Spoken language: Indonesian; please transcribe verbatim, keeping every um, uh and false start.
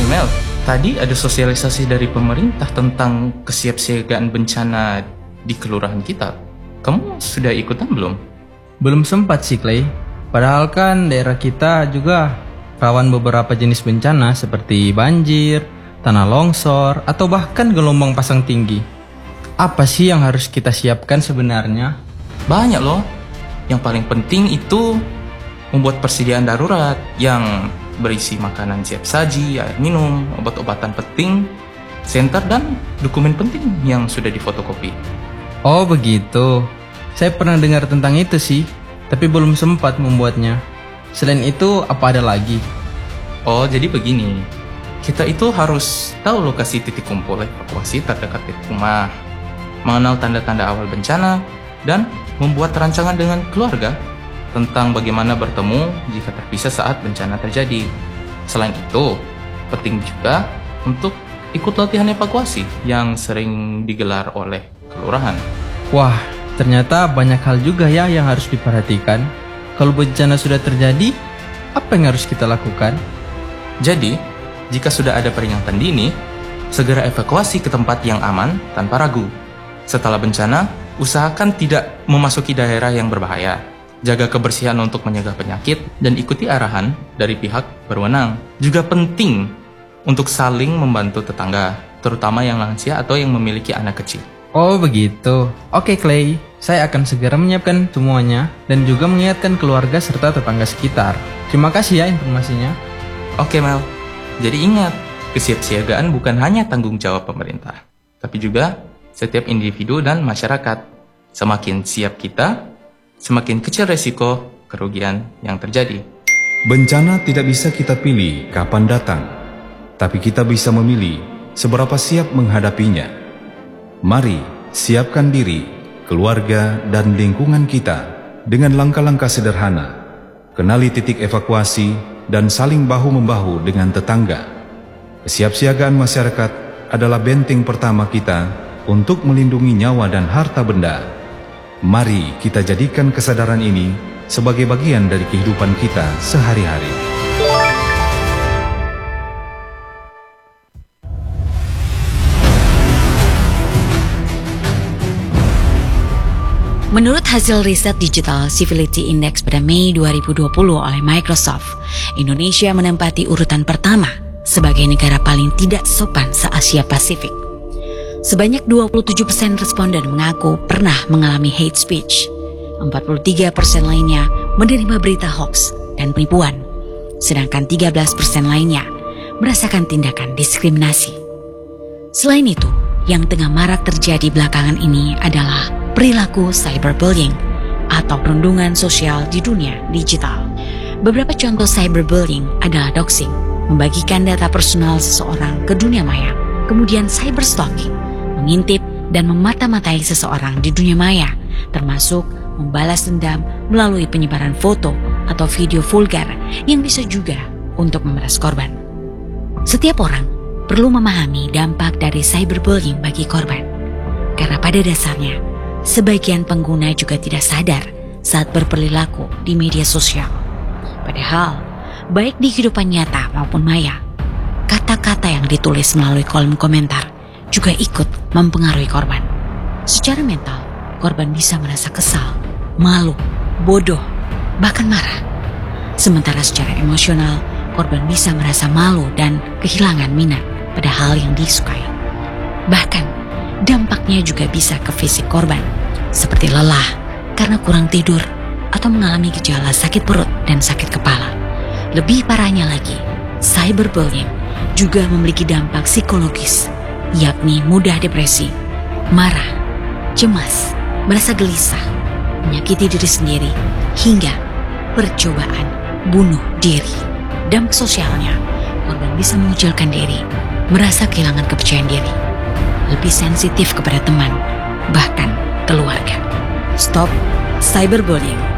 Mel, tadi ada sosialisasi dari pemerintah tentang kesiapsiagaan bencana di kelurahan kita. Kamu sudah ikutan belum? Belum sempat sih Clay. Padahal kan daerah kita juga rawan beberapa jenis bencana seperti banjir, tanah longsor, atau bahkan gelombang pasang tinggi. Apa sih yang harus kita siapkan sebenarnya? Banyak loh. Yang paling penting itu membuat persediaan darurat yang berisi makanan siap saji, air minum, obat-obatan penting, senter, dan dokumen penting yang sudah difotokopi. Oh begitu. Saya pernah dengar tentang itu sih, tapi belum sempat membuatnya. Selain itu, apa ada lagi? Oh, jadi begini. Kita itu harus tahu lokasi titik kumpul evakuasi terdekat di rumah, mengenal tanda-tanda awal bencana, dan membuat rancangan dengan keluarga tentang bagaimana bertemu jika terpisah saat bencana terjadi. Selain itu, penting juga untuk ikut latihan evakuasi yang sering digelar oleh kelurahan. Wah, ternyata banyak hal juga ya yang harus diperhatikan. Kalau bencana sudah terjadi, apa yang harus kita lakukan? Jadi, jika sudah ada peringatan dini, segera evakuasi ke tempat yang aman tanpa ragu. Setelah bencana, usahakan tidak memasuki daerah yang berbahaya. Jaga kebersihan untuk mencegah penyakit dan ikuti arahan dari pihak berwenang. Juga penting untuk saling membantu tetangga, terutama yang lansia atau yang memiliki anak kecil. Oh begitu. Oke Clay, saya akan segera menyiapkan semuanya dan juga mengingatkan keluarga serta tetangga sekitar. Terima kasih ya informasinya. Oke Mel, jadi ingat, kesiapsiagaan bukan hanya tanggung jawab pemerintah, tapi juga setiap individu dan masyarakat. Semakin siap kita, semakin kecil resiko kerugian yang terjadi. Bencana tidak bisa kita pilih kapan datang, tapi kita bisa memilih seberapa siap menghadapinya. Mari siapkan diri, keluarga, dan lingkungan kita dengan langkah-langkah sederhana. Kenali titik evakuasi dan saling bahu-membahu dengan tetangga. Kesiapsiagaan masyarakat adalah benteng pertama kita untuk melindungi nyawa dan harta benda. Mari kita jadikan kesadaran ini sebagai bagian dari kehidupan kita sehari-hari. Menurut hasil riset Digital Civility Index pada Mei dua ribu dua puluh oleh Microsoft, Indonesia menempati urutan pertama sebagai negara paling tidak sopan se-Asia Pasifik. Sebanyak dua puluh tujuh persen responden mengaku pernah mengalami hate speech. empat puluh tiga persen lainnya menerima berita hoax dan penipuan. Sedangkan tiga belas persen lainnya merasakan tindakan diskriminasi. Selain itu, yang tengah marak terjadi belakangan ini adalah perilaku cyberbullying atau perundungan sosial di dunia digital. Beberapa contoh cyberbullying adalah doxing, membagikan data personal seseorang ke dunia maya, kemudian cyberstalking, mengintip dan memata-matai seseorang di dunia maya, termasuk membalas dendam melalui penyebaran foto atau video vulgar yang bisa juga untuk memeras korban. Setiap orang perlu memahami dampak dari cyberbullying bagi korban, karena pada dasarnya sebagian pengguna juga tidak sadar saat berperilaku di media sosial. Padahal, baik di kehidupan nyata maupun maya, kata-kata yang ditulis melalui kolom komentar juga ikut mempengaruhi korban. Secara mental, korban bisa merasa kesal, malu, bodoh, bahkan marah. Sementara secara emosional, korban bisa merasa malu dan kehilangan minat pada hal yang disukai. Bahkan, dampaknya juga bisa ke fisik korban, seperti lelah karena kurang tidur atau mengalami gejala sakit perut dan sakit kepala. Lebih parahnya lagi, cyberbullying juga memiliki dampak psikologis, yakni mudah depresi, marah, cemas, merasa gelisah, menyakiti diri sendiri, hingga percobaan bunuh diri. Dampak sosialnya, korban bisa mengucilkan diri, merasa kehilangan kepercayaan diri, lebih sensitif kepada teman, bahkan keluarga. Stop cyberbullying.